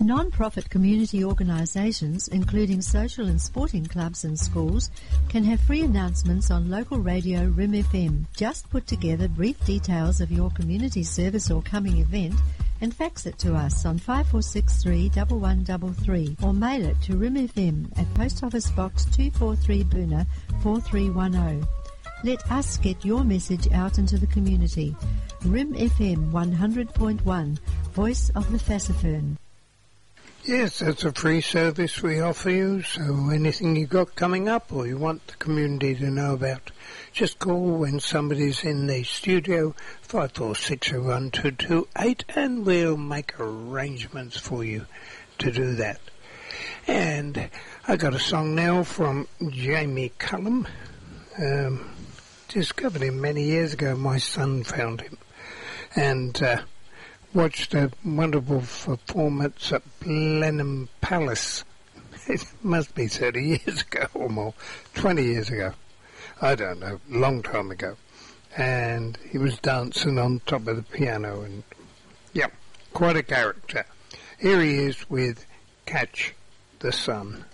Non-profit community organisations, including social and sporting clubs and schools, can have free announcements on local radio Rim FM. Just put together brief details of your community service or coming event and fax it to us on 5463 1133 or mail it to Rim FM at Post Office Box 243 Boona 4310. Let us get your message out into the community. Rim FM 100.1, Voice of the Fassifern. Yes, that's a free service we offer you, so anything you got coming up or you want the community to know about, just call when somebody's in the studio, 54601228, and we'll make arrangements for you to do that. And I got a song now from Jamie Cullum. Discovered him many years ago. My son found him. And watched a wonderful performance at Blenheim Palace. It must be 30 years ago or more, 20 years ago. I don't know, long time ago. And he was dancing on top of the piano and, yeah, quite a character. Here he is with Catch the Sun.